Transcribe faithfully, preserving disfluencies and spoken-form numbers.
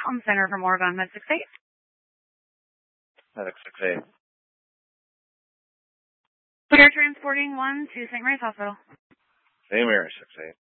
Comm Center from Oregon Med six eight. Medic six eight. We are transporting one to Saint Mary's Hospital. Saint Mary's six eight.